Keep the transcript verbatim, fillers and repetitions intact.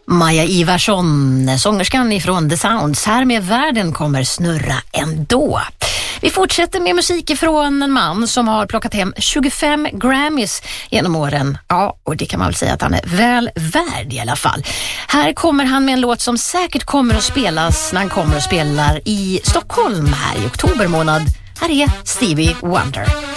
Maja Ivarsson, sångerskan ifrån The Sounds, här med Världen kommer snurra ändå. Vi fortsätter med musik ifrån en man som har plockat hem tjugofem Grammys genom åren. Ja, och det kan man väl säga att han är väl värd i alla fall. Här kommer han med en låt som säkert kommer att spelas när han kommer och spelar i Stockholm här i oktober månad. Här är Stevie Wonder.